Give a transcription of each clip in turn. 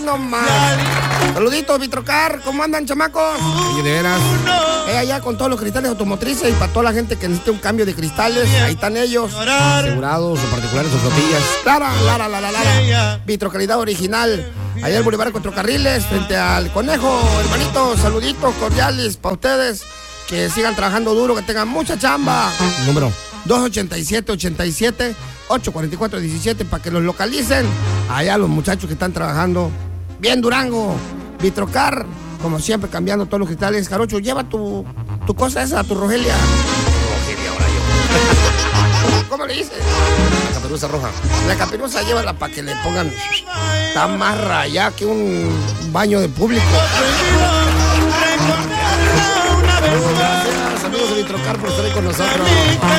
nomás. Saluditos, Vitrocar. ¿Cómo andan, chamacos? Oye, de veras. Allá con todos los cristales automotrices y para toda la gente que necesite un cambio de cristales, ahí están ellos. Asegurados o particulares o flotillas. Lara. Vitrocalidad original. Allá en el Boulevard Cuatro Carriles, frente al Conejo. Hermanitos, saluditos cordiales para ustedes. Que sigan trabajando duro, que tengan mucha chamba. Número 287-844-17 para que los localicen. Allá los muchachos que están trabajando bien Durango. Vitrocar, como siempre, cambiando todos los cristales. Jarocho, lleva tu cosa esa, tu Rogelia. Rogelia, ahora yo. ¿Cómo le dices? La caperuza roja. La caperuza llévala para que le pongan. Está más rayada que un baño de público. Gracias, amigos de Vitrocar, por estar ahí con nosotros.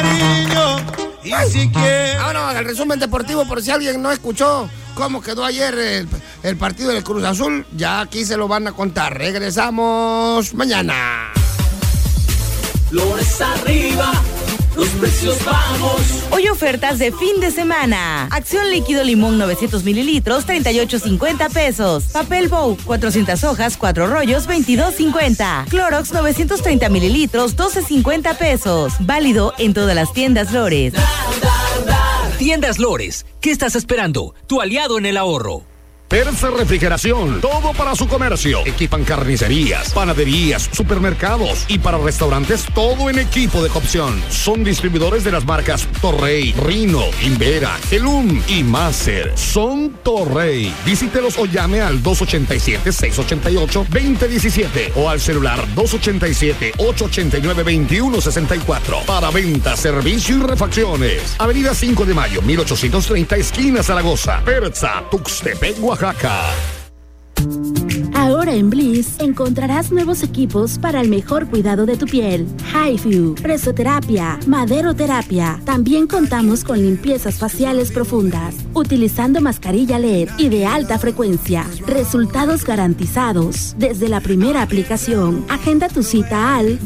Vámonos al resumen deportivo, por si alguien no escuchó cómo quedó ayer el partido del Cruz Azul. Ya aquí se lo van a contar. Regresamos mañana. Flores arriba, los precios bajos. Hoy ofertas de fin de semana. Acción líquido limón 900 mililitros, 38.50 pesos. Papel Bow, 400 hojas, 4 rollos, 22.50. Clorox 930 mililitros, 12.50 pesos. Válido en todas las tiendas Lores. Tiendas Lores, ¿qué estás esperando? Tu aliado en el ahorro. Persa Refrigeración, todo para su comercio. Equipan carnicerías, panaderías, supermercados y para restaurantes todo en equipo de cocción. Son distribuidores de las marcas Torrey, Rino, Invera, Elum y Maser. Son Torrey. Visítelos o llame al 287-688-2017 o al celular 287-889-2164 para venta, servicio y refacciones. Avenida 5 de Mayo, 1830, esquina Zaragoza. Persa, Tuxtepec, Oaxaca. Ahora en Bliss encontrarás nuevos equipos para el mejor cuidado de tu piel. HIFU, presoterapia, maderoterapia. También contamos con limpiezas faciales profundas, utilizando mascarilla LED y de alta frecuencia. Resultados garantizados desde la primera aplicación. Agenda tu cita al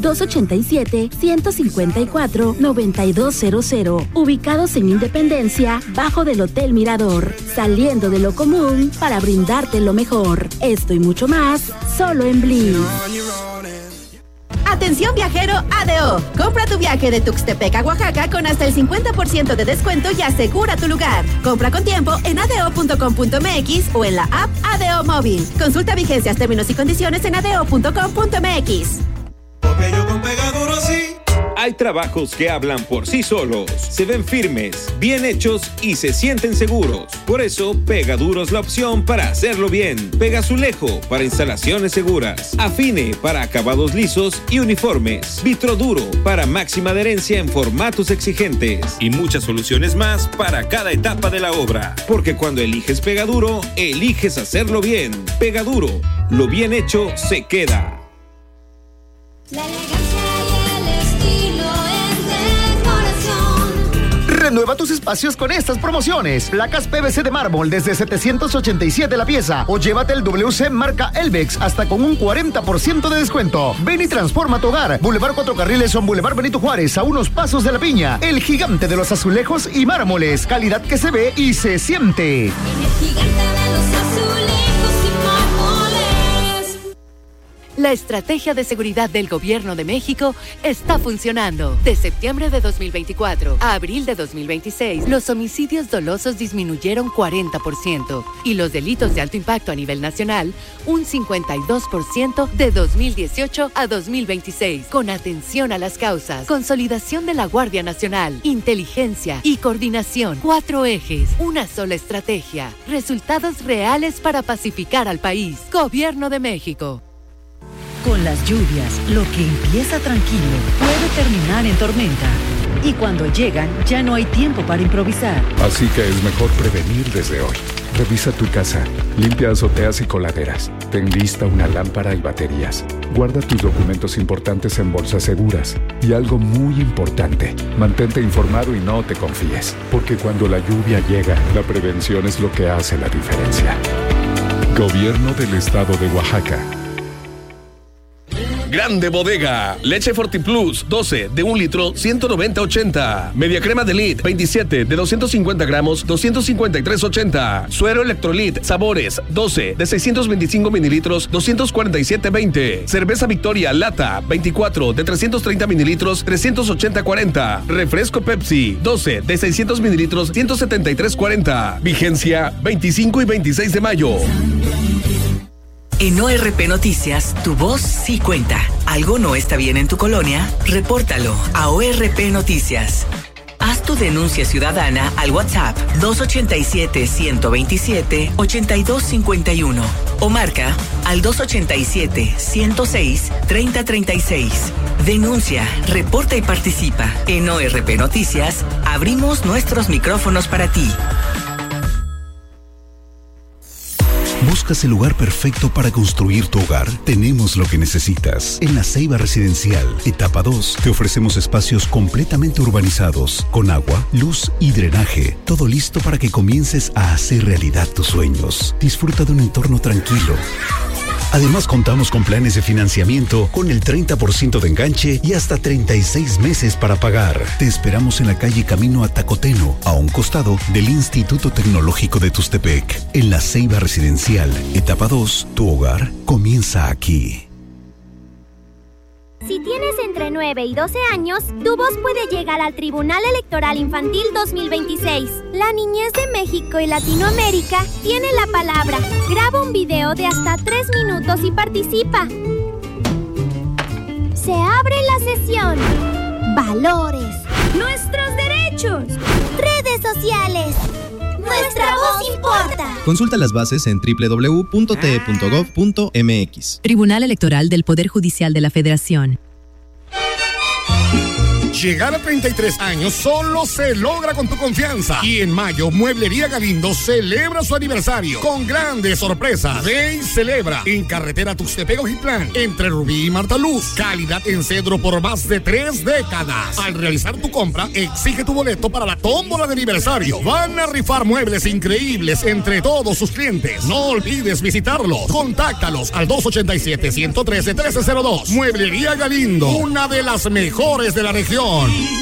287-154-9200. Ubicados en Independencia, bajo del Hotel Mirador. Saliendo de lo común para brindarte lo mejor. Esto y mucho más, solo en Bliss. Atención viajero ADO. Compra tu viaje de Tuxtepec a Oaxaca con hasta el 50% de descuento y asegura tu lugar. Compra con tiempo en adeo.com.mx o en la app ADO Móvil. Consulta vigencias, términos y condiciones en adeo.com.mx. Porque yo con Pegaduro sí. Hay trabajos que hablan por sí solos, se ven firmes, bien hechos y se sienten seguros. Por eso, Pegaduro es la opción para hacerlo bien. Pegazulejo para instalaciones seguras. Afine para acabados lisos y uniformes. Vitroduro para máxima adherencia en formatos exigentes. Y muchas soluciones más para cada etapa de la obra. Porque cuando eliges Pegaduro, eliges hacerlo bien. Pegaduro, lo bien hecho se queda. La elegancia y el estilo es decoración. Renueva tus espacios con estas promociones. Placas PVC de mármol desde 787 la pieza o llévate el WC marca Elvex hasta con un 40% de descuento. Ven y transforma tu hogar. Boulevard Cuatro Carriles o Boulevard Benito Juárez, a unos pasos de La Piña. El gigante de los azulejos y mármoles. Calidad que se ve y se siente. En el gigante de los azulejos y mármoles. La estrategia de seguridad del Gobierno de México está funcionando. De septiembre de 2024 a abril de 2026, los homicidios dolosos disminuyeron 40% y los delitos de alto impacto a nivel nacional un 52% de 2018 a 2026. Con atención a las causas, consolidación de la Guardia Nacional, inteligencia y coordinación. 4 ejes, una sola estrategia. Resultados reales para pacificar al país. Gobierno de México. Con las lluvias, lo que empieza tranquilo puede terminar en tormenta. Y cuando llegan, ya no hay tiempo para improvisar. Así que es mejor prevenir desde hoy. Revisa tu casa, limpia azoteas y coladeras. Ten lista una lámpara y baterías. Guarda tus documentos importantes en bolsas seguras. Y algo muy importante, mantente informado y no te confíes. Porque cuando la lluvia llega, la prevención es lo que hace la diferencia. Gobierno del Estado de Oaxaca. Grande Bodega. Leche Fortiplus, 12 de 1 litro, 190.80. Media crema de Elite, 27 de 250 gramos, 253.80. Suero Electrolit, sabores, 12 de 625 mililitros, 247.20. Cerveza Victoria, lata, 24 de 330 mililitros, 380.40. Refresco Pepsi, 12 de 600 mililitros, 173.40. Vigencia, 25 y 26 de mayo. En ORP Noticias, tu voz sí cuenta. ¿Algo no está bien en tu colonia? Repórtalo a ORP Noticias. Haz tu denuncia ciudadana al WhatsApp 287-127-8251 o marca al 287-106-3036. Denuncia, reporta y participa. En ORP Noticias, abrimos nuestros micrófonos para ti. ¿Buscas el lugar perfecto para construir tu hogar? Tenemos lo que necesitas. En La Ceiba Residencial, etapa 2, te ofrecemos espacios completamente urbanizados, con agua, luz y drenaje. Todo listo para que comiences a hacer realidad tus sueños. Disfruta de un entorno tranquilo. Además, contamos con planes de financiamiento con el 30% de enganche y hasta 36 meses para pagar. Te esperamos en la calle Camino a Tacoteno, a un costado del Instituto Tecnológico de Tustepec. En La Ceiba Residencial, etapa 2, tu hogar comienza aquí. Si tienes entre 9 y 12 años, tu voz puede llegar al Tribunal Electoral Infantil 2026. La niñez de México y Latinoamérica tiene la palabra. Graba un video de hasta 3 minutos y participa. Se abre la sesión. Valores. Nuestros derechos. Redes sociales. Nuestra voz importa. Consulta las bases en www.te.gov.mx. Tribunal Electoral del Poder Judicial de la Federación. Llegar a 33 años solo se logra con tu confianza. Y en mayo, Mueblería Galindo celebra su aniversario con grandes sorpresas. Ven y celebra en carretera Tuxtepec-Ojitlán, entre Rubí y Marta Luz. Calidad en cedro por más de 3 décadas. Al realizar tu compra, exige tu boleto para la tómbola de aniversario. Van a rifar muebles increíbles entre todos sus clientes. No olvides visitarlos. Contáctalos al 287-113-1302. Mueblería Galindo, una de las mejores de la región.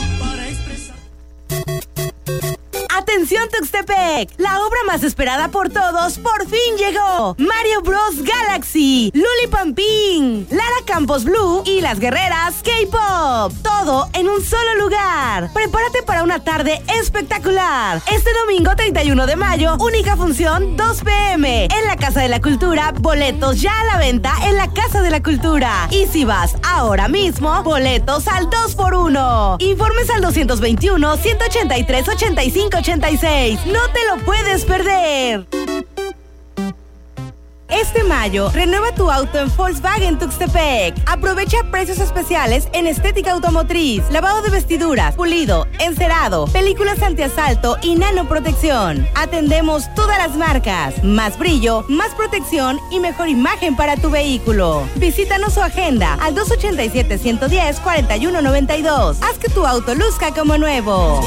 ¡Atención Tuxtepec! La obra más esperada por todos por fin llegó. Mario Bros Galaxy, Luli Pampín, Lara Campos Blue y las guerreras K-Pop. Todo en un solo lugar. Prepárate para una tarde espectacular. Este domingo 31 de mayo, única función 2 p.m. en la Casa de la Cultura. Boletos ya a la venta en la Casa de la Cultura. Y si vas ahora mismo, boletos al 2x1. Informes al 221-183-8586. No te lo puedes perder. Este mayo, renueva tu auto en Volkswagen Tuxtepec. Aprovecha precios especiales en estética automotriz, lavado de vestiduras, pulido, encerado, películas antiasalto y nanoprotección. Atendemos todas las marcas. Más brillo, más protección y mejor imagen para tu vehículo. Visítanos su agenda al 287-110-4192. Haz que tu auto luzca como nuevo.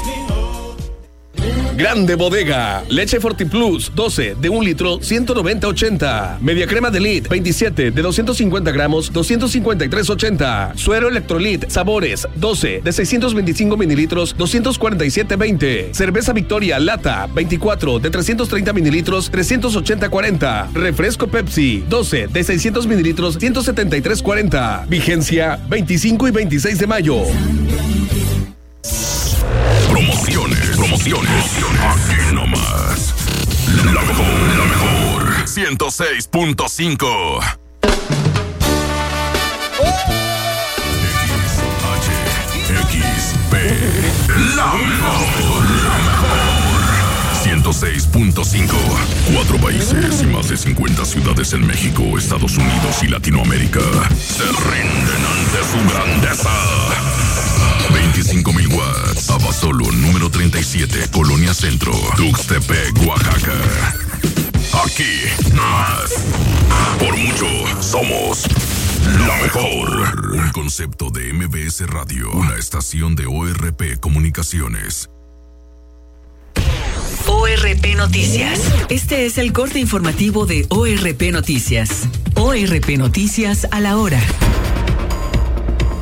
Grande Bodega. Leche Fortiplus, 12 de 1 litro, 190.80. Media crema de Elite, 27 de 250 gramos, 253.80. Suero Electrolit, sabores, 12 de 625 mililitros, 247.20. Cerveza Victoria, lata, 24 de 330 mililitros, 380.40. Refresco Pepsi, 12 de 600 mililitros, 173.40. Vigencia, 25 y 26 de mayo. Promociones. Aquí nomás. La mejor. 106.5. XHXP. La mejor. 106.5. 4 países y más de 50 ciudades en México, Estados Unidos y Latinoamérica se rinden ante su grandeza. 25,000 watts. Abasolo, número 37, Colonia Centro, Tuxtepec, Oaxaca. Aquí, más. Por mucho, somos la mejor. Un concepto de MBS Radio, una estación de ORP Comunicaciones. ORP Noticias. Este es el corte informativo de ORP Noticias. ORP Noticias a la hora.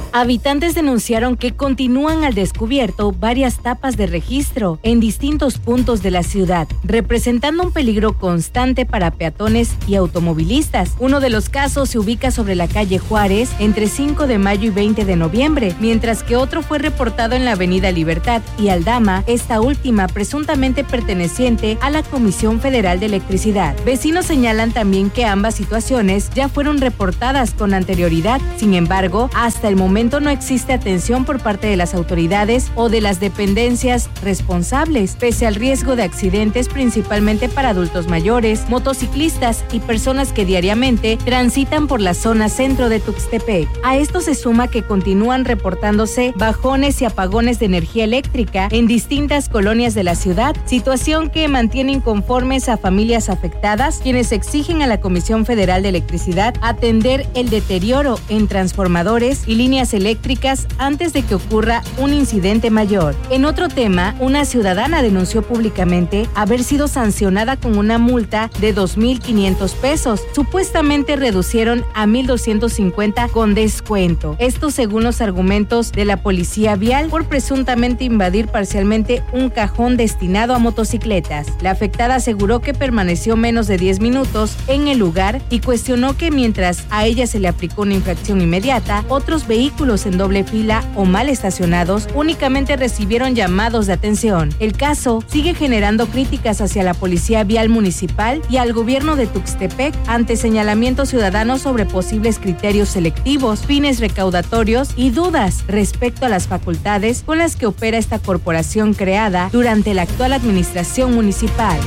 Habitantes denunciaron que continúan al descubierto varias tapas de registro en distintos puntos de la ciudad, representando un peligro constante para peatones y automovilistas. Uno de los casos se ubica sobre la calle Juárez entre 5 de mayo y 20 de noviembre, mientras que otro fue reportado en la avenida Libertad y Aldama, esta última presuntamente perteneciente a la Comisión Federal de Electricidad. Vecinos señalan también que ambas situaciones ya fueron reportadas con anterioridad. Sin embargo, hasta el momento no existe atención por parte de las autoridades o de las dependencias responsables, pese al riesgo de accidentes principalmente para adultos mayores, motociclistas y personas que diariamente transitan por la zona centro de Tuxtepec. A esto se suma que continúan reportándose bajones y apagones de energía eléctrica en distintas colonias de la ciudad, situación que mantiene inconformes a familias afectadas, quienes exigen a la Comisión Federal de Electricidad atender el deterioro en transformadores y líneas eléctricas antes de que ocurra un incidente mayor. En otro tema, una ciudadana denunció públicamente haber sido sancionada con una multa de 2,500 pesos. Supuestamente reducieron a 1,250 con descuento. Esto según los argumentos de la policía vial por presuntamente invadir parcialmente un cajón destinado a motocicletas. La afectada aseguró que permaneció menos de 10 minutos en el lugar y cuestionó que mientras a ella se le aplicó una infracción inmediata, otros vehículos en doble fila o mal estacionados únicamente recibieron llamados de atención. El caso sigue generando críticas hacia la policía vial municipal y al gobierno de Tuxtepec ante señalamientos ciudadanos sobre posibles criterios selectivos, fines recaudatorios y dudas respecto a las facultades con las que opera esta corporación creada durante la actual administración municipal.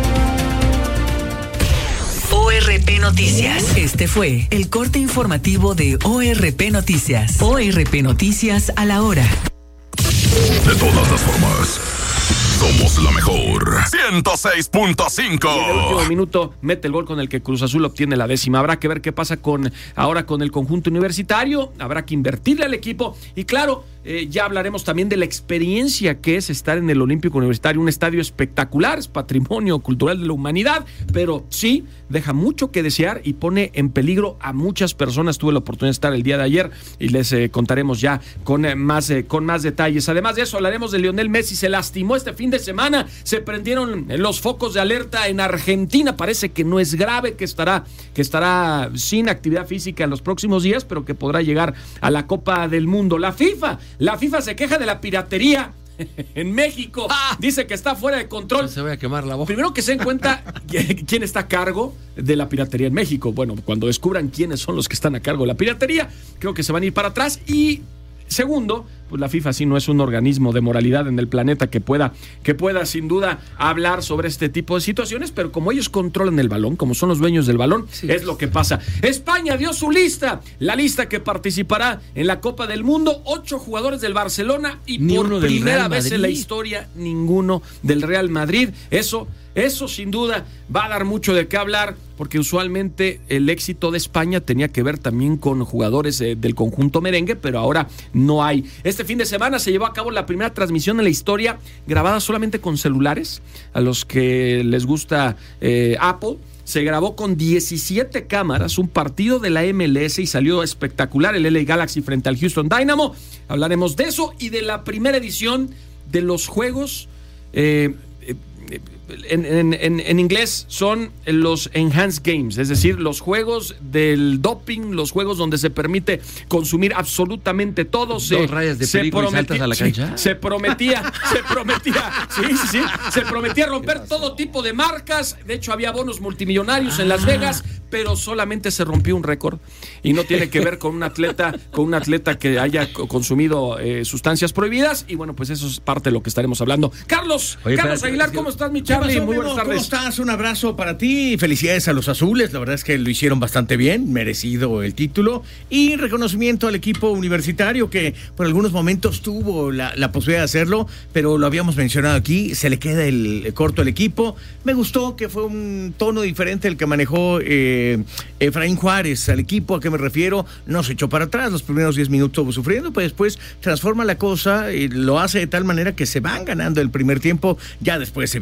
ORP Noticias. Este fue el corte informativo de ORP Noticias. ORP Noticias a la hora. De todas las formas, somos la mejor. 106.5. En el último minuto mete el gol con el que Cruz Azul obtiene la 10ª. Habrá que ver qué pasa ahora con el conjunto universitario. Habrá que invertirle al equipo. Y claro, ya hablaremos también de la experiencia que es estar en el Olímpico Universitario, un estadio espectacular, es patrimonio cultural de la humanidad, pero sí, deja mucho que desear y pone en peligro a muchas personas. Tuve la oportunidad de estar el día de ayer y les contaremos ya con más detalles. Además de eso, hablaremos de Lionel Messi. Se lastimó este fin de semana, se prendieron los focos de alerta en Argentina. Parece que no es grave, que estará sin actividad física en los próximos días, pero que podrá llegar a la Copa del Mundo. La FIFA se queja de la piratería en México. Dice que está fuera de control. Se va a quemar la boca. Primero que se den cuenta quién está a cargo de la piratería en México. Bueno, cuando descubran quiénes son los que están a cargo de la piratería, creo que se van a ir para atrás. Y segundo, pues la FIFA sí no es un organismo de moralidad en el planeta que pueda sin duda hablar sobre este tipo de situaciones, pero como ellos controlan el balón, como son los dueños del balón, sí, es lo que pasa. España dio su lista, la lista que participará en la Copa del Mundo. 8 jugadores del Barcelona y por primera vez en la historia ninguno del Real Madrid. Eso sin duda va a dar mucho de qué hablar, porque usualmente el éxito de España tenía que ver también con jugadores del conjunto merengue, pero ahora no hay. Este fin de semana se llevó a cabo la primera transmisión en la historia grabada solamente con celulares, a los que les gusta Apple. Se grabó con 17 cámaras, un partido de la MLS y salió espectacular, el LA Galaxy frente al Houston Dynamo. Hablaremos de eso y de la primera edición de los juegos en inglés son los Enhanced Games, es decir, los juegos del doping, los juegos donde se permite consumir absolutamente todo. 2 rayas de perico y saltas a la cancha. Se prometía romper todo tipo de marcas. De hecho, había bonos multimillonarios en Las Vegas, pero solamente se rompió un récord y no tiene que ver con un atleta que haya consumido sustancias prohibidas. Y bueno, pues eso es parte de lo que estaremos hablando. Carlos Aguilar, ¿cómo estás, mi Charlie? Muy buenas tardes. ¿Cómo estás? Un abrazo para ti. Felicidades a los azules. La verdad es que lo hicieron bastante bien. Merecido el título. Y reconocimiento al equipo universitario que por algunos momentos tuvo la posibilidad de hacerlo, pero lo habíamos mencionado aquí. Se le queda el corto al equipo. Me gustó que fue un tono diferente el que manejó Efraín Juárez al equipo. ¿A qué me refiero? No se echó para atrás. Los primeros 10 minutos estuvo sufriendo, pero después transforma la cosa y lo hace de tal manera que se van ganando el primer tiempo. Ya después, evidentemente,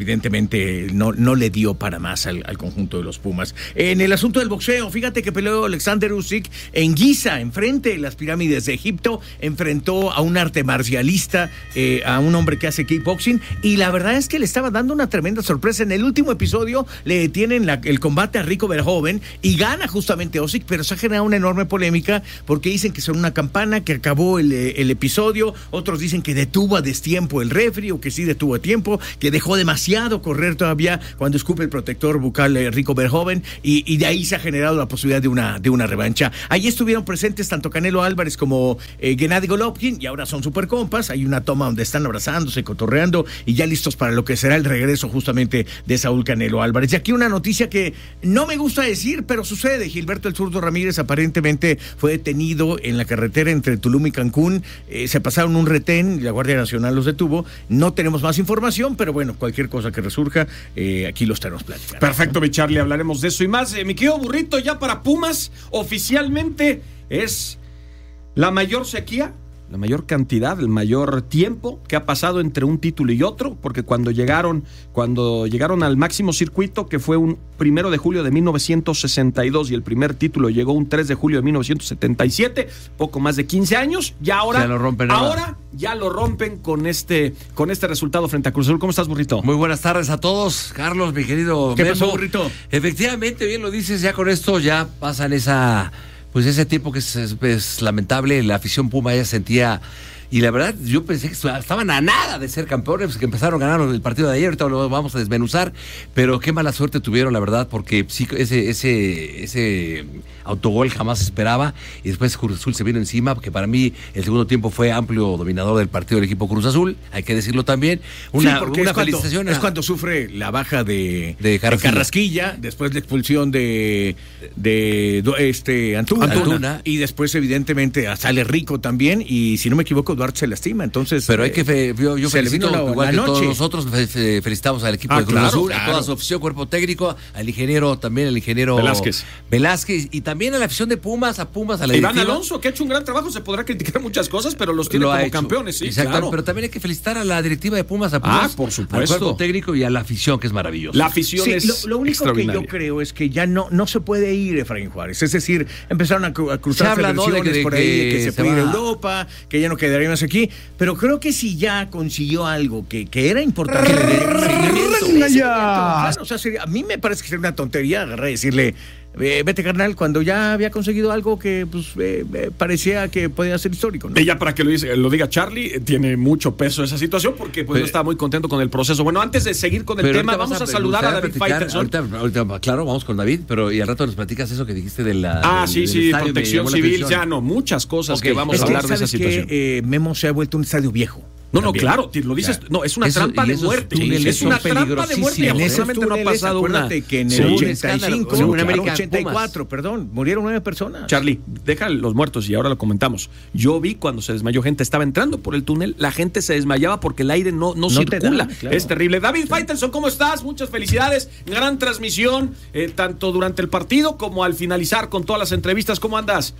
realmente no le dio para más al conjunto de los Pumas. En el asunto del boxeo, fíjate que peleó Alexander Usyk en Giza, enfrente de las pirámides de Egipto, enfrentó a un arte marcialista, a un hombre que hace kickboxing, y la verdad es que le estaba dando una tremenda sorpresa. En el último episodio le detienen el combate a Rico Verhoeven y gana justamente Usyk, pero se ha generado una enorme polémica porque dicen que son una campana, que acabó el episodio, otros dicen que detuvo a destiempo el referee, o que sí detuvo a tiempo, que dejó demasiado correr todavía cuando escupe el protector bucal Rico Verhoeven, y de ahí se ha generado la posibilidad de una revancha. Ahí estuvieron presentes tanto Canelo Álvarez como Gennady Golovkin, y ahora son super compas. Hay una toma donde están abrazándose, cotorreando, y ya listos para lo que será el regreso justamente de Saúl Canelo Álvarez. Y aquí una noticia que no me gusta decir, pero sucede. Gilberto El Zurdo Ramírez aparentemente fue detenido en la carretera entre Tulum y Cancún. Se pasaron un retén, la Guardia Nacional los detuvo. No tenemos más información, pero bueno, cualquier cosa que resurja, aquí lo estaremos platicando. Perfecto, mi Charlie, hablaremos de eso y más. Mi querido Burrito, ya para Pumas, oficialmente es la mayor sequía, la mayor cantidad, el mayor tiempo que ha pasado entre un título y otro, porque cuando llegaron al máximo circuito, que fue un 1 de julio de 1962, y el primer título llegó un 3 de julio de 1977, poco más de 15 años, y ahora ya lo rompen con este resultado frente a Cruz Azul. ¿Cómo estás, Burrito? Muy buenas tardes a todos, Carlos, mi querido ¿Qué Memo. pasó, Burrito? Efectivamente, bien lo dices, ya con esto ya pasan ese tiempo que es lamentable. La afición Puma ya sentía, y la verdad yo pensé que estaban a nada de ser campeones, que empezaron ganando el partido de ayer. Ahorita lo vamos a desmenuzar, pero qué mala suerte tuvieron, la verdad, porque sí, ese autogol jamás se esperaba, y después Cruz Azul se vino encima, porque para mí el segundo tiempo fue amplio dominador del partido del equipo Cruz Azul, hay que decirlo también. Una felicitación. Es cuando sufre la baja de Carrasquilla, después la expulsión de Antuna, y después evidentemente sale Rico también, y si no me equivoco Duarte se lastima, entonces... Pero hay que yo felicito, igual que todos nosotros, felicitamos al equipo de Cruz Azul, a toda su afición, cuerpo técnico, al ingeniero Velázquez, y también a la afición de Pumas, a la Iván directiva. Alonso, que ha hecho un gran trabajo. Se podrá criticar muchas cosas, pero los tiene como campeones, sí, exacto, claro. Pero también hay que felicitar a la directiva de Pumas, por supuesto, al cuerpo técnico y a la afición, que es maravillosa. La afición es lo único que yo creo es que ya no se puede ir Efraín Juárez. Es decir, empezaron a cruzarse versiones por ahí de que se puede ir a Europa, que ya no quedaría más aquí, pero creo que si ya consiguió algo que era importante, o sea, a mí me parece que sería una tontería agarrar y decirle: vete, carnal, cuando ya había conseguido algo que parecía que podía ser histórico, ¿no? Y ya para que lo diga Charlie, tiene mucho peso esa situación, porque no estaba muy contento con el proceso. Bueno, antes de seguir con el tema, vamos a saludar a David Faitelson. Ahorita, claro, vamos con David, pero y al rato nos platicas eso que dijiste de la... sí, protección civil, ya no, muchas cosas que vamos a hablar de esa situación. Memo, se ha vuelto un estadio viejo. No, claro, lo dices, no, es una trampa de muerte. Es una trampa de muerte, afortunadamente no ha pasado una... que en el 85, en América 84, murieron 9 personas. Charlie, deja los muertos y ahora lo comentamos. Yo vi cuando se desmayó gente, estaba entrando por el túnel, la gente se desmayaba porque el aire no circula. Claro. Es terrible. David Faitelson, ¿cómo estás? Muchas felicidades. Gran transmisión, tanto durante el partido como al finalizar con todas las entrevistas. ¿Cómo andas?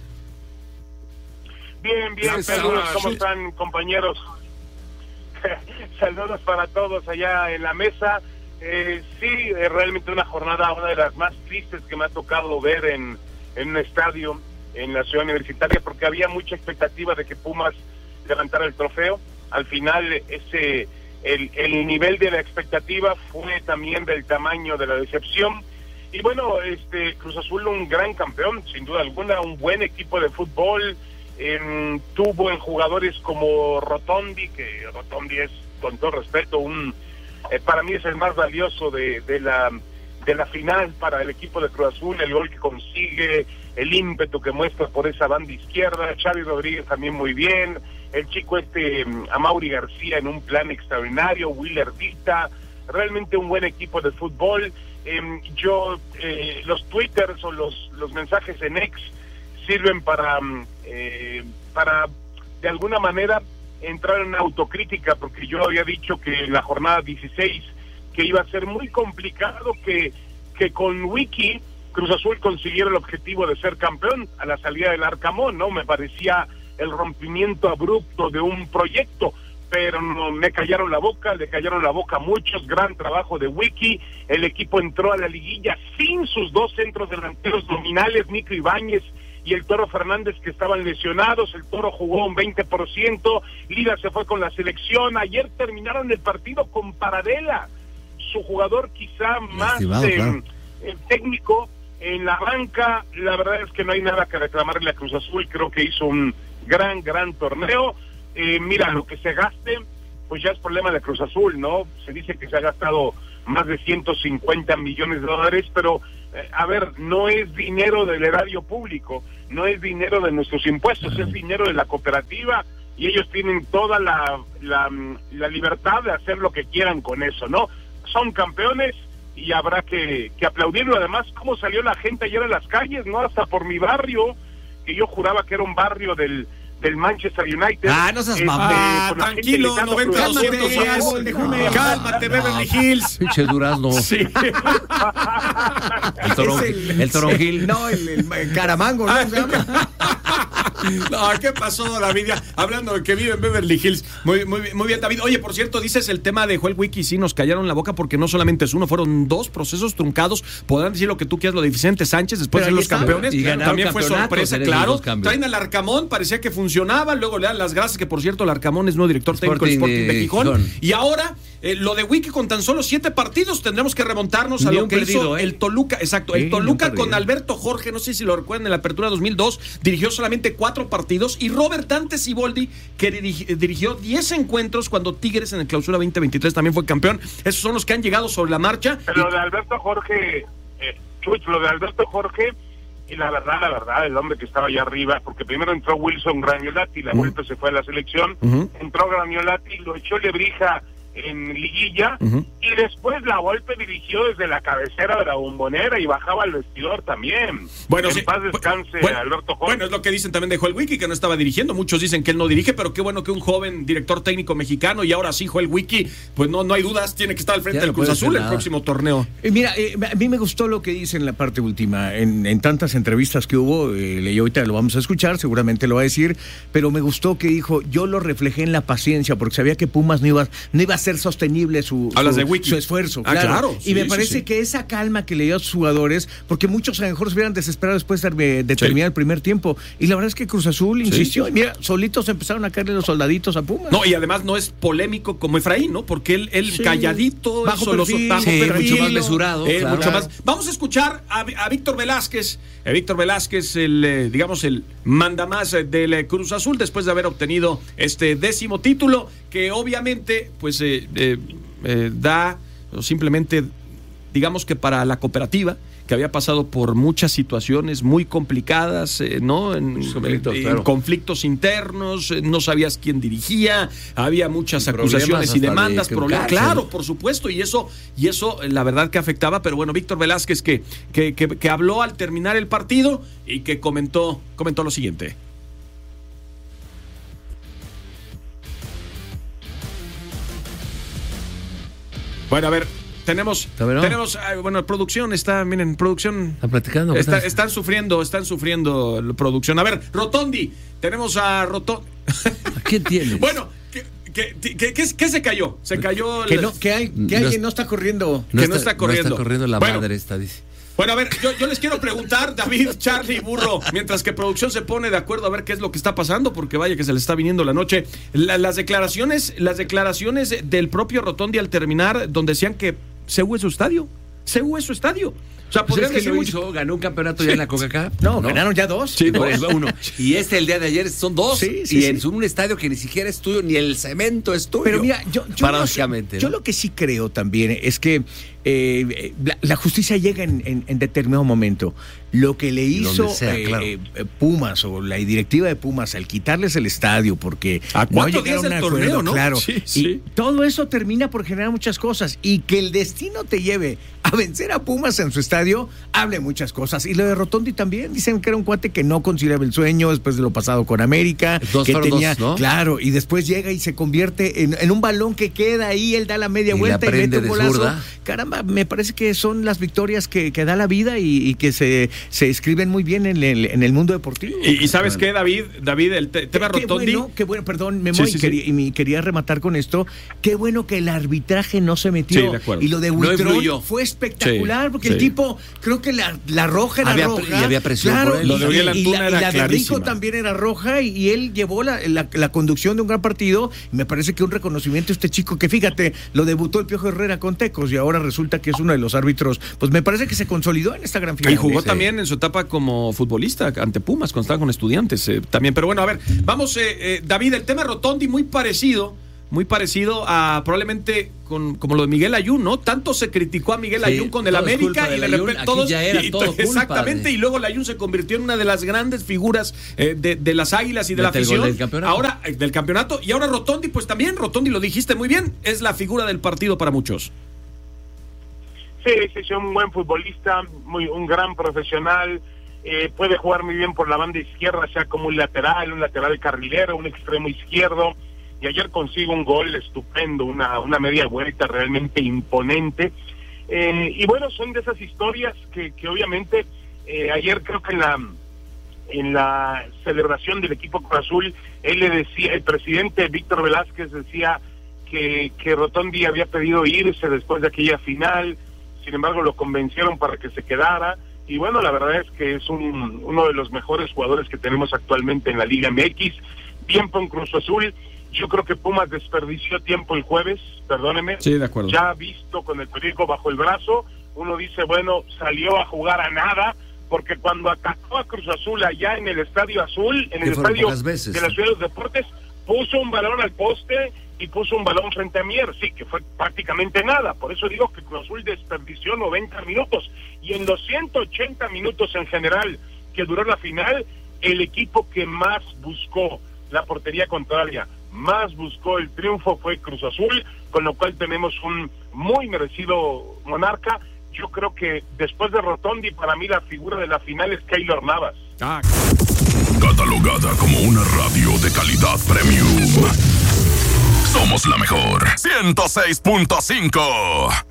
Bien, saludos. ¿Cómo están, compañeros? Saludos para todos allá en la mesa. Realmente una de las más tristes que me ha tocado ver en un estadio en la ciudad universitaria, porque había mucha expectativa de que Pumas levantara el trofeo. Al final el nivel de la expectativa fue también del tamaño de la decepción. Y bueno, Cruz Azul, un gran campeón, sin duda alguna, un buen equipo de fútbol. Tuvo en jugadores como Rotondi, que Rotondi es, con todo respeto, para mí es el más valioso de la final para el equipo de Cruz Azul, el gol que consigue, el ímpetu que muestra por esa banda izquierda. Xavi Rodríguez también muy bien, el chico Amaury García en un plan extraordinario, Willer Dita, realmente un buen equipo de fútbol. Los twitters o los mensajes en X sirven para de alguna manera entrar en autocrítica, porque yo había dicho que en la jornada 16 que iba a ser muy complicado que con Wiki Cruz Azul consiguiera el objetivo de ser campeón a la salida del Arcamón, ¿no? Me parecía el rompimiento abrupto de un proyecto, pero no, me callaron la boca, le callaron la boca a muchos. Gran trabajo de Wiki. El equipo entró a la liguilla sin sus dos centros delanteros nominales, Nico Ibáñez y el Toro Fernández, que estaban lesionados. El Toro jugó un 20%, Lira se fue con la selección. Ayer terminaron el partido con Paradela, su jugador quizá más técnico, en la banca. La verdad es que no hay nada que reclamarle a Cruz Azul. Creo que hizo un gran torneo. Mira, lo que se gaste, pues ya es problema de Cruz Azul, ¿no? Se dice que se ha gastado más de 150 millones de dólares, pero, a ver, no es dinero del erario público, no es dinero de nuestros impuestos, es dinero de la cooperativa, y ellos tienen toda la libertad de hacer lo que quieran con eso, ¿no? Son campeones y habrá que aplaudirlo. Además, cómo salió la gente ayer a las calles, ¿no? Hasta por mi barrio, que yo juraba que era un barrio del Manchester United. No seas mamá. Tranquilo, 90-200. Cálmate, Beverly Hills. Pinche Durazno. Sí. El toronjil. No, el caramango, ¿no? ¿Se llama? No, ¿qué pasó, David? Ya, hablando de que vive en Beverly Hills. Muy bien, David. Oye, por cierto, dices el tema de Joel Wiki, sí, nos callaron la boca porque no solamente es uno, fueron dos procesos truncados. Podrán decir lo que tú quieras, lo de Vicente Sánchez, después de los campeones. Y también fue sorpresa, claro. Traen al Arcamón, parecía que funcionaba, luego le dan las gracias, que por cierto, el Arcamón es nuevo director técnico del Sporting de Gijón. Y ahora, lo de Wiki con tan solo 7 partidos, tendremos que remontarnos a lo que hizo el Toluca. Exacto, el Toluca con Alberto Jorge, no sé si lo recuerdan, en la apertura 2002, dirigió solamente 4 partidos, y Robert Dante Siboldi, que dirigió 10 encuentros cuando Tigres en el Clausura 2023 también fue campeón. Esos son los que han llegado sobre la marcha. Pero lo de Alberto Jorge, lo de Alberto Jorge, y la verdad, el hombre que estaba allá arriba, porque primero entró Wilson Graniolati, la vuelta se fue a la selección, entró Graniolati, lo echó Lebrija en liguilla, y después la Volpe dirigió desde la cabecera de la bombonera y bajaba al vestidor también. Bueno, en paz descanse Alberto Jorge. Bueno, es lo que dicen también de Joel Wiki, que no estaba dirigiendo. Muchos dicen que él no dirige, pero qué bueno que un joven director técnico mexicano, y ahora sí Joel Wiki, pues no hay dudas, tiene que estar al frente del Cruz Azul el próximo torneo. Mira, a mí me gustó lo que dice en la parte última, en tantas entrevistas que hubo, leí ahorita, lo vamos a escuchar, seguramente lo va a decir, pero me gustó que dijo, yo lo reflejé en la paciencia, porque sabía que Pumas no iba a ser sostenible su esfuerzo. Claro. Y me parece que esa calma que le dio a sus jugadores, porque muchos a lo mejor se hubieran desesperado después de terminar el primer tiempo. Y la verdad es que Cruz Azul insistió. Y mira, solitos empezaron a caerle los soldaditos a Pumas. No, y además no es polémico como Efraín, ¿no? Porque él calladito, bajo perfil, mucho más mesurado. Mucho más. Vamos a escuchar a Víctor Velázquez. Víctor Velázquez, el mandamás del Cruz Azul, después de haber obtenido este 10º título, que obviamente pues da simplemente, digamos que para la cooperativa, que había pasado por muchas situaciones muy complicadas, ¿no? En conflictos internos, no sabías quién dirigía, había muchas acusaciones y demandas, problemas, claro, por supuesto, y eso la verdad que afectaba. Pero bueno, Víctor Velázquez que habló al terminar el partido y que comentó lo siguiente. Bueno, a ver, tenemos, producción está, miren, producción. Están platicando. Están sufriendo la producción. A ver, Rotondi, tenemos a Rotondi. ¿A quién tienes? Bueno, ¿qué se cayó? Se cayó. Que alguien no está corriendo. No está corriendo la madre esta, dice. Bueno, a ver, yo les quiero preguntar, David, Charlie, Burro, mientras que producción se pone de acuerdo a ver qué es lo que está pasando, porque vaya que se le está viniendo la noche. Las declaraciones del propio Rotondi al terminar, donde decían que CU es su estadio. CU es su estadio. O sea, pues es que lo hizo, ganó un campeonato ya en la CONCACAF. No, ganaron ya 2. Sí, uno. Y el día de ayer son 2. En un estadio que ni siquiera es tuyo, ni el cemento es tuyo. Pero mira, paradójicamente, yo lo que sí creo también es que la justicia llega en determinado momento. Lo que le hizo Pumas o la directiva de Pumas al quitarles el estadio porque no llegaron a un acuerdo, ¿no? Claro. Y todo eso termina por generar muchas cosas, y que el destino te lleve a vencer a Pumas en su estadio estadio, hable muchas cosas. Y lo de Rotondi también, dicen que era un cuate que no conciliaba el sueño después de lo pasado con América. Que tenía, ¿no? Claro, y después llega y se convierte en un balón que queda ahí, él da la media vuelta y mete un golazo. Zurda. Caramba, me parece que son las victorias que da la vida y que se escriben muy bien en el mundo deportivo. Y ¿sabes qué, David, el tema Rotondi? Qué bueno, perdón, Memo, quería rematar con esto. Qué bueno que el arbitraje no se metió. Sí, de acuerdo. Y lo de Buitrón fue espectacular, porque el tipo, creo que la roja era roja. Y había presión claro, por él. Lo de Uriel Antuna era la de clarísima. Rico también era roja y él llevó la conducción de un gran partido. Y me parece que un reconocimiento a este chico que, fíjate, lo debutó el Piojo Herrera con Tecos y ahora resulta que es uno de los árbitros. Pues me parece que se consolidó en esta gran final. Y jugó también en su etapa como futbolista ante Pumas, cuando estaba con Estudiantes también. Pero bueno, a ver, vamos, David, el tema Rotondi muy parecido a probablemente como lo de Miguel Ayun, ¿no? Tanto se criticó a Miguel Ayun con el América y de repente todos ya era todo culpa, exactamente, y luego el Ayun se convirtió en una de las grandes figuras de las Águilas y de la afición. Ahora del campeonato, y ahora Rotondi, pues también, Rotondi, lo dijiste muy bien, es la figura del partido para muchos. Sí, es un buen futbolista, un gran profesional, puede jugar muy bien por la banda izquierda, sea como un lateral carrilero, un extremo izquierdo, y ayer consigue un gol estupendo, una media vuelta realmente imponente, y bueno, son de esas historias que obviamente ayer creo que en la celebración del equipo Cruz Azul, él le decía, el presidente Víctor Velázquez decía que Rotondi había pedido irse después de aquella final. Sin embargo, lo convencieron para que se quedara. Y bueno, la verdad es que es uno de los mejores jugadores que tenemos actualmente en la Liga MX. Tiempo en Cruz Azul. Yo creo que Pumas desperdició tiempo el jueves, perdóneme. Sí, de acuerdo. Ya visto con el periódico bajo el brazo, uno dice, bueno, salió a jugar a nada, porque cuando atacó a Cruz Azul allá en el Estadio Azul, en el estadio de la Ciudad de los Deportes, puso un balón al poste y puso un balón frente a Mier, sí, que fue prácticamente nada. Por eso digo que Cruz Azul desperdició 90 minutos. Y en los 180 minutos en general que duró la final, el equipo que más buscó la portería contraria, más buscó el triunfo fue Cruz Azul, con lo cual tenemos un muy merecido monarca. Yo creo que después de Rotondi, para mí la figura de la final es Keylor Navas. Catalogada como una radio de calidad premium. Somos la mejor. 106.5.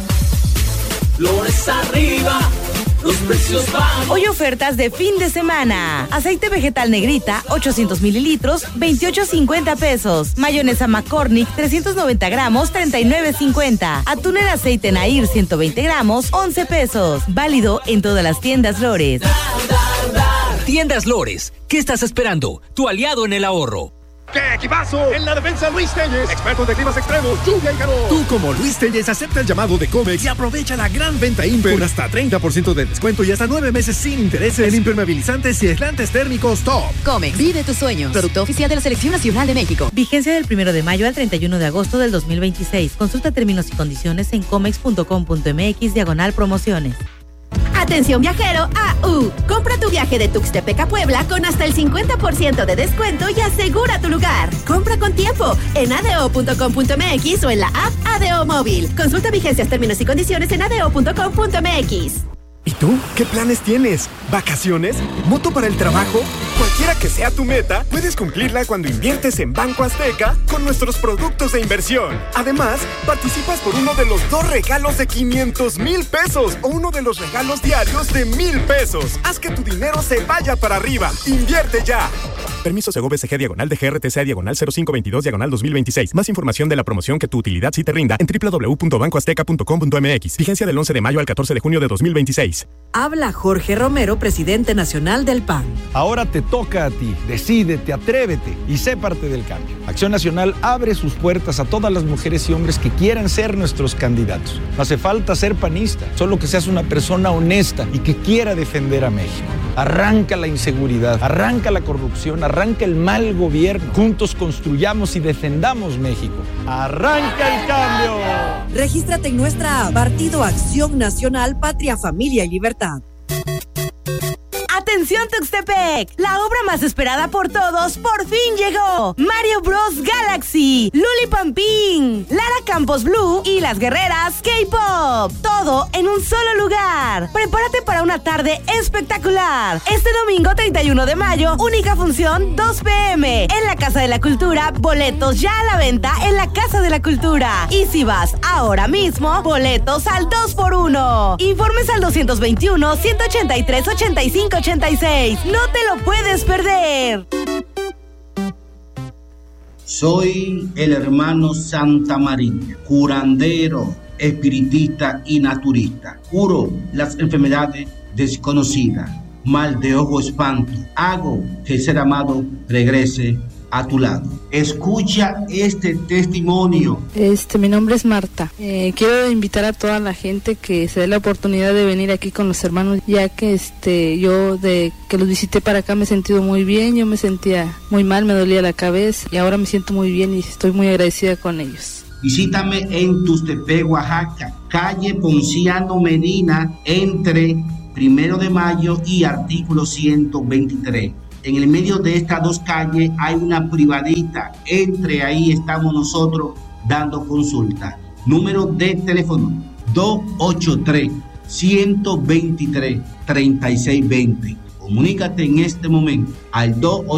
Flores arriba, los precios bajan. Hoy ofertas de fin de semana. Aceite vegetal Negrita, 800 mililitros, 28.50 pesos. Mayonesa McCormick, 390 gramos, 39.50. Atún en aceite Nair, 120 gramos, 11 pesos. Válido en todas las tiendas Lores. Tiendas Lores, ¿qué estás esperando? Tu aliado en el ahorro. ¡Qué equipazo! En la defensa Luis Telles, expertos de climas extremos, lluvia y calor. Tú como Luis Telles acepta el llamado de Comex y aprovecha la gran venta Imper con hasta 30% de descuento y hasta 9 meses sin intereses en impermeabilizantes y aislantes térmicos top. Comex, vive tus sueños. Producto oficial de la Selección Nacional de México. Vigencia del 1 de mayo al 31 de agosto del 2026. Consulta términos y condiciones en comex.com.mx/promociones. Atención viajero, compra tu viaje de Tuxtepec a Puebla con hasta el 50% de descuento y asegura tu lugar. Compra con tiempo en adeo.com.mx o en la app Adeo Móvil. Consulta vigencias, términos y condiciones en adeo.com.mx. ¿Y tú? ¿Qué planes tienes? ¿Vacaciones? ¿Moto para el trabajo? Cualquiera que sea tu meta, puedes cumplirla cuando inviertes en Banco Azteca con nuestros productos de inversión. Además, participas por uno de los 2 regalos de 500,000 pesos o uno de los regalos diarios de 1,000 pesos. Haz que tu dinero se vaya para arriba. ¡Invierte ya! Permiso Segov SG /DGRTC/0522/2026. Más información de la promoción que tu utilidad sí te rinda en www.bancoazteca.com.mx. Vigencia del 11 de mayo al 14 de junio de 2026. Habla Jorge Romero, presidente nacional del PAN. Ahora te toca a ti. Decídete, atrévete y sé parte del cambio. Acción Nacional abre sus puertas a todas las mujeres y hombres que quieran ser nuestros candidatos. No hace falta ser panista, solo que seas una persona honesta y que quiera defender a México. Arranca la inseguridad, arranca la corrupción, arranca el mal gobierno. Juntos construyamos y defendamos México. ¡Arranca el cambio! Regístrate en nuestra app, Partido Acción Nacional, Patria, Familia y Libertad. Atención Diversión Tuxtepec. La obra más esperada por todos por fin llegó. Mario Bros. Galaxy, Luli Pampín, Lara Campos Blue y las guerreras K-Pop. Todo en un solo lugar. Prepárate para una tarde espectacular. Este domingo 31 de mayo, única función 2 p.m. en la Casa de la Cultura. Boletos ya a la venta en la Casa de la Cultura. Y si vas ahora mismo, boletos al 2x1. Informes al 221-183-8586. No te lo puedes perder. Soy el hermano Santa María, curandero, espiritista y naturista. Curo las enfermedades desconocidas, mal de ojo, espanto. Hago que el ser amado regrese a tu lado. Escucha este testimonio. Mi nombre es Marta. Quiero invitar a toda la gente que se dé la oportunidad de venir aquí con los hermanos, ya que yo de que los visité para acá me he sentido muy bien. Yo me sentía muy mal, me dolía la cabeza y ahora me siento muy bien y estoy muy agradecida con ellos. Visítame en Tuxtepec, Oaxaca, calle Ponciano Medina, entre 1 de Mayo y artículo 123. En el medio de estas dos calles hay una privadita. Entre ahí estamos nosotros dando consulta. Número de teléfono 283-123-3620. Comunícate en este momento al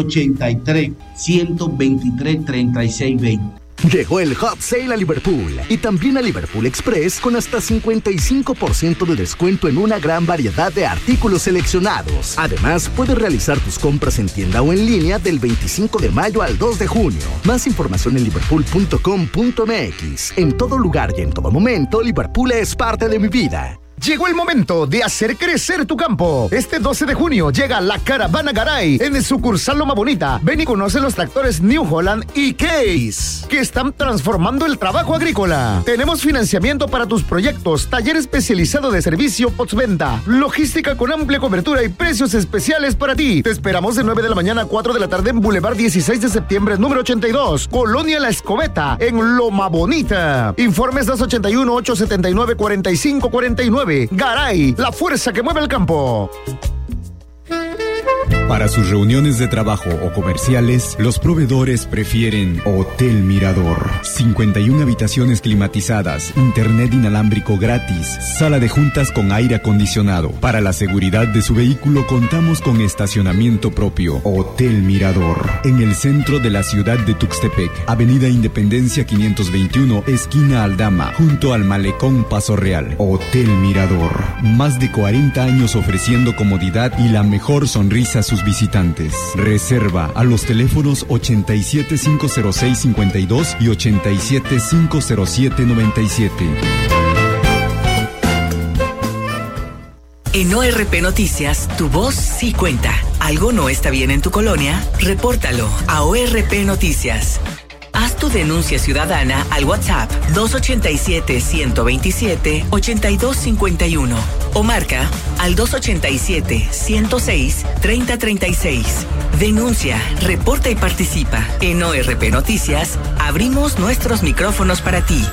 283-123-3620. Llegó el Hot Sale a Liverpool y también a Liverpool Express con hasta 55% de descuento en una gran variedad de artículos seleccionados. Además, puedes realizar tus compras en tienda o en línea del 25 de mayo al 2 de junio. Más información en liverpool.com.mx. En todo lugar y en todo momento, Liverpool es parte de mi vida. Llegó el momento de hacer crecer tu campo. Este 12 de junio llega la Caravana Garay en el sucursal Loma Bonita. Ven y conoce los tractores New Holland y Case, que están transformando el trabajo agrícola. Tenemos financiamiento para tus proyectos, taller especializado de servicio postventa, logística con amplia cobertura y precios especiales para ti. Te esperamos de 9 de la mañana a 4 de la tarde en Boulevard 16 de septiembre, número 82, Colonia La Escobeta, en Loma Bonita. Informes 281-879-4549. Garay, la fuerza que mueve el campo. Para sus reuniones de trabajo o comerciales, los proveedores prefieren Hotel Mirador. 51 habitaciones climatizadas, internet inalámbrico gratis, sala de juntas con aire acondicionado. Para la seguridad de su vehículo contamos con estacionamiento propio. Hotel Mirador, en el centro de la ciudad de Tuxtepec, Avenida Independencia 521, esquina Aldama, junto al Malecón Paso Real. Hotel Mirador, más de 40 años ofreciendo comodidad y la mejor sonrisa a sus visitantes. Reserva a los teléfonos 87-506-52 y 87-507-97. En ORP Noticias, tu voz sí cuenta. ¿Algo no está bien en tu colonia? Repórtalo a ORP Noticias. Haz tu denuncia ciudadana al WhatsApp 287-127-8251 o marca al 287-106-3036. Denuncia, reporta y participa. En ORP Noticias, abrimos nuestros micrófonos para ti.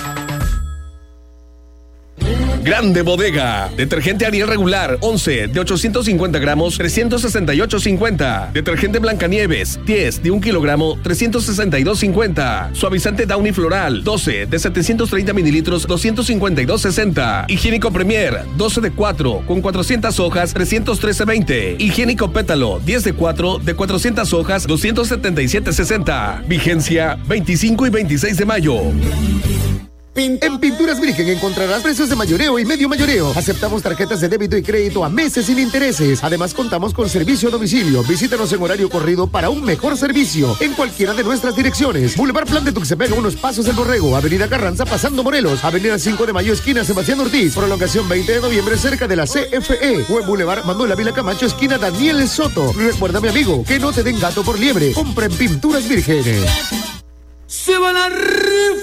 Grande Bodega. Detergente Ariel regular 11 de 850 gramos 368.50. Detergente Blancanieves 10 de 1 kilogramo 362.50. Suavizante Downy Floral 12 de 730 mililitros 252.60. Higiénico Premier 12 de 4 con 400 hojas 313.20. Higiénico Pétalo 10 de 4 de 400 hojas 277.60. Vigencia 25 y 26 de mayo. En Pinturas Virgen encontrarás precios de mayoreo y medio mayoreo. Aceptamos tarjetas de débito y crédito a meses sin intereses. Además, contamos con servicio a domicilio. Visítanos en horario corrido para un mejor servicio en cualquiera de nuestras direcciones. Boulevard Plan de Tuxtepec, unos pasos del Borrego. Avenida Carranza, pasando Morelos. Avenida 5 de Mayo, esquina Sebastián Ortiz. Prolongación 20 de noviembre, cerca de la CFE. O en Boulevard Manuel Ávila Camacho, esquina Daniel Soto. Recuerda, mi amigo, que no te den gato por liebre. Compra en Pinturas Virgen. ¡Se va la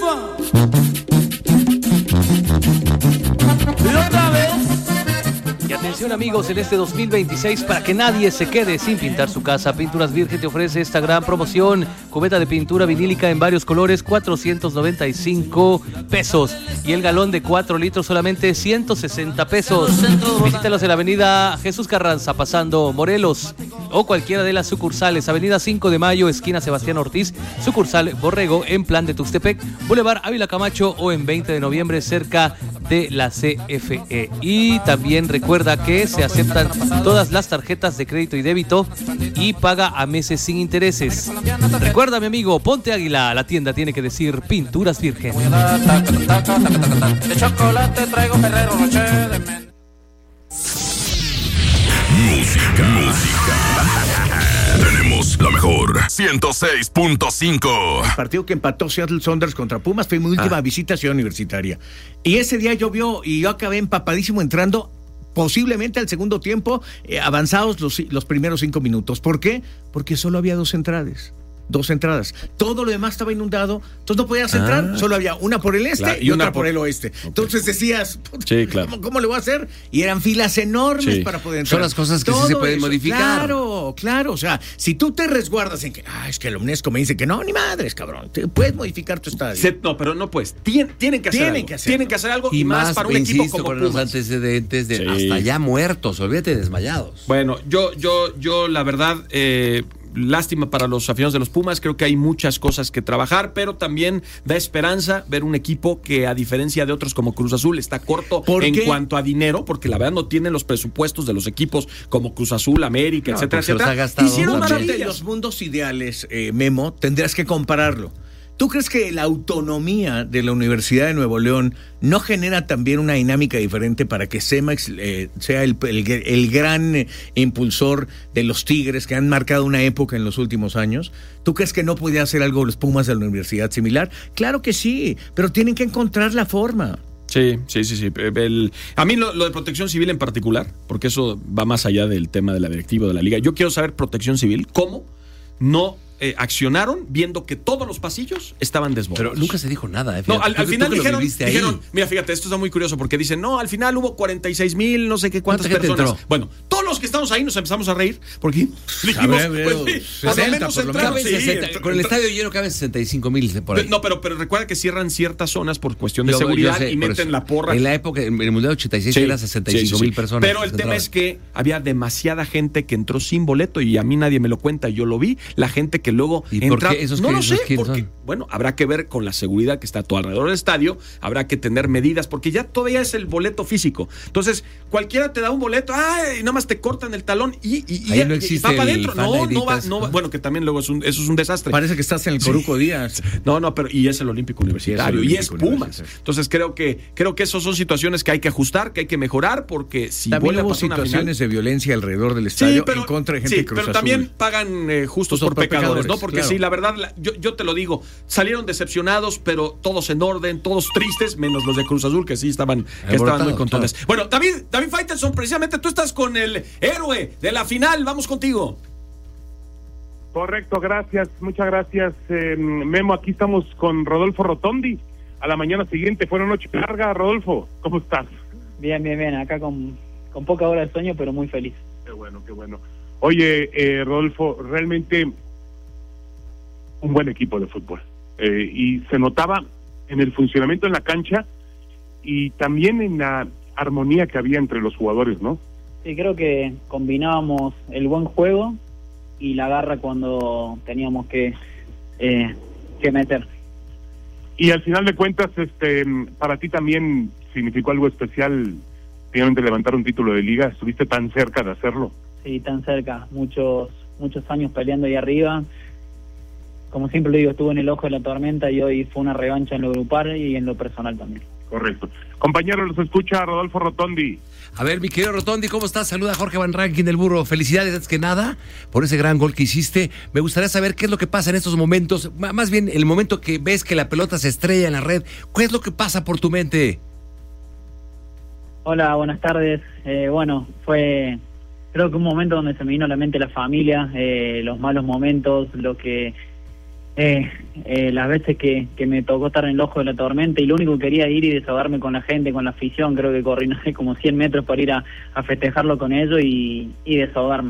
rifa! Y otra vez, Atención amigos, en este 2026, para que nadie se quede sin pintar su casa, Pinturas Virgen te ofrece esta gran promoción. Cubeta de pintura vinílica en varios colores, 495 pesos. Y el galón de 4 litros, solamente 160 pesos. Visítalos en la avenida Jesús Carranza, pasando Morelos, o cualquiera de las sucursales. Avenida 5 de Mayo, esquina Sebastián Ortiz, sucursal Borrego, en Plan de Tuxtepec, Boulevard Ávila Camacho, o en 20 de noviembre, cerca de la CFE. Y también recuerda que se aceptan todas las tarjetas de crédito y débito y paga a meses sin intereses. Recuerda, mi amigo, ponte águila, la tienda tiene que decir Pinturas Virgen. De chocolate traigo Ferrero Rocher de men. Música. Tenemos la mejor 106.5. El partido que empató Seattle Sounders contra Pumas fue mi última visita a Ciudad Universitaria. Y ese día llovió y yo acabé empapadísimo entrando posiblemente al segundo tiempo, avanzados los primeros 5 minutos. ¿Por qué? Porque solo había dos entradas. Todo lo demás estaba inundado, entonces no podías entrar, solo había una por el este y otra por el oeste. Okay. Entonces decías, sí, claro. ¿Cómo le voy a hacer? Y eran filas enormes para poder entrar. Son las cosas que sí se pueden modificar. Claro, o sea, si tú te resguardas en que, es que la UNESCO me dice que no, ni madres, cabrón, puedes modificar tu estadio. No, pero no puedes, tienen que hacer algo y más para un equipo como con Pumas. Los antecedentes de hasta ya muertos, olvídate, desmayados. Bueno, yo la verdad, lástima para los aficionados de los Pumas, creo que hay muchas cosas que trabajar, pero también da esperanza ver un equipo que, a diferencia de otros como Cruz Azul, está corto cuanto a dinero, porque la verdad no tienen los presupuestos de los equipos como Cruz Azul, América, etcétera. Hicieron de los mundos ideales, Memo, tendrás que compararlo. ¿Tú crees que la autonomía de la Universidad de Nuevo León no genera también una dinámica diferente para que CEMEX sea el gran impulsor de los Tigres que han marcado una época en los últimos años? ¿Tú crees que no podía hacer algo los Pumas de la universidad similar? Claro que sí, pero tienen que encontrar la forma. Sí. A mí lo de Protección Civil en particular, porque eso va más allá del tema de la directiva de la liga. Yo quiero saber Protección Civil, ¿cómo no accionaron viendo que todos los pasillos estaban desbordados? Pero nunca se dijo nada. No, al final dijeron, mira, fíjate, esto está muy curioso porque dicen, no, al final hubo 46,000, no sé qué cuántas personas. Bueno, todos los que estamos ahí nos empezamos a reír porque dijimos, por lo menos entraron. Con el estadio lleno caben 65,000 por ahí. No, pero recuerda que cierran ciertas zonas por cuestión de seguridad y meten la porra. En la época, en el Mundial 86 eran 65,000 personas. Pero el tema es que había demasiada gente que entró sin boleto y a mí nadie me lo cuenta, yo lo vi, la gente que luego entra. No lo sé, porque, bueno, habrá que ver con la seguridad que está todo alrededor del estadio, habrá que tener medidas, porque ya todavía es el boleto físico. Entonces, cualquiera te da un boleto, y nada más te cortan el talón y no existe va para adentro. No va. Bueno, que también luego eso es un desastre. Parece que estás en el Coruco Díaz. No, pero y es el Olímpico Universitario y es Pumas. Entonces creo que esas son situaciones que hay que ajustar, que hay que mejorar, porque si también hubo situaciones de violencia alrededor del estadio en contra de gente de Cruz pero Azul. También pagan justos por pecadores, ¿no? Porque sí, la verdad, yo te lo digo, salieron decepcionados, pero todos en orden, todos tristes, menos los de Cruz Azul, que sí estaban muy contentos. Claro. Bueno, David Faitelson, precisamente tú estás con el héroe de la final, vamos contigo. Correcto, gracias, muchas gracias, Memo. Aquí estamos con Rodolfo Rotondi. A la mañana siguiente fue una noche larga. Rodolfo, ¿cómo estás? Bien, acá con poca hora de sueño, pero muy feliz. Qué bueno. Oye, Rodolfo, realmente un buen equipo de fútbol, y se notaba en el funcionamiento en la cancha y también en la armonía que había entre los jugadores, ¿no? Sí, creo que combinábamos el buen juego y la garra cuando teníamos que meter. Y al final de cuentas, para ti también significó algo especial, finalmente levantar un título de liga. ¿Estuviste tan cerca de hacerlo? Sí, tan cerca, muchos años peleando ahí arriba. Como siempre le digo, estuve en el ojo de la tormenta y hoy fue una revancha en lo grupal y en lo personal también. Correcto. Compañero, los escucha Rodolfo Rotondi. A ver, mi querido Rotondi, ¿cómo estás? Saluda a Jorge Van Rankin del Burro. Felicidades, antes que nada, por ese gran gol que hiciste. Me gustaría saber qué es lo que pasa en estos momentos, más bien el momento que ves que la pelota se estrella en la red. ¿Qué es lo que pasa por tu mente? Hola, buenas tardes. Fue creo que un momento donde se me vino a la mente la familia, los malos momentos, lo que las veces que me tocó estar en el ojo de la tormenta y lo único que quería ir y desahogarme con la gente, con la afición. Creo que corrí, no sé, como 100 metros para ir a festejarlo con ellos y desahogarme.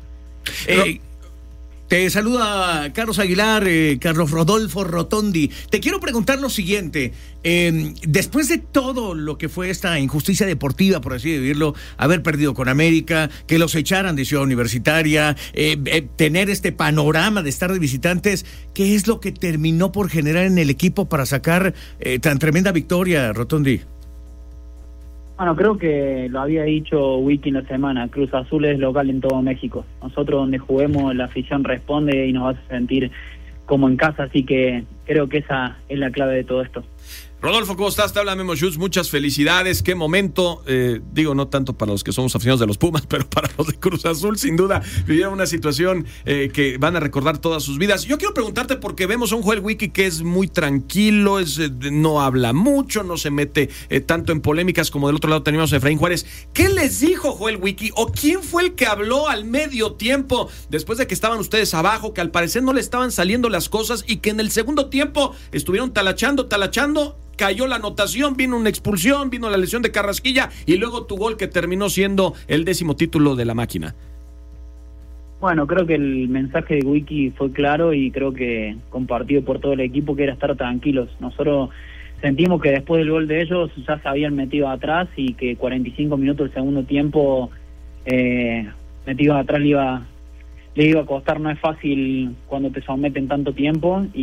Te saluda Carlos Aguilar, Carlos Rodolfo Rotondi. Te quiero preguntar lo siguiente. Después de todo lo que fue esta injusticia deportiva, por así decirlo, haber perdido con América, que los echaran de Ciudad Universitaria, tener este panorama de estar de visitantes, ¿qué es lo que terminó por generar en el equipo para sacar tan tremenda victoria, Rotondi? Bueno, creo que lo había dicho Wiki en la semana, Cruz Azul es local en todo México. Nosotros donde juguemos la afición responde y nos hace sentir como en casa, así que creo que esa es la clave de todo esto. Rodolfo, ¿cómo estás? Te habla Memo Schutz, muchas felicidades, qué momento, digo, no tanto para los que somos aficionados de los Pumas, pero para los de Cruz Azul, sin duda, vivieron una situación que van a recordar todas sus vidas. Yo quiero preguntarte, porque vemos a un Joel Wiki que es muy tranquilo, no habla mucho, no se mete tanto en polémicas, como del otro lado teníamos a Efraín Juárez. ¿Qué les dijo Joel Wiki? ¿O quién fue el que habló al medio tiempo, después de que estaban ustedes abajo, que al parecer no le estaban saliendo las cosas y que en el segundo tiempo estuvieron talachando, cayó la anotación, vino una expulsión, vino la lesión de Carrasquilla y luego tu gol que terminó siendo el 10º título de la máquina? Bueno, creo que el mensaje de Wiki fue claro y creo que compartido por todo el equipo, que era estar tranquilos. Nosotros sentimos que después del gol de ellos ya se habían metido atrás y que 45 minutos del segundo tiempo metidos atrás le iba a costar. No es fácil cuando te someten tanto tiempo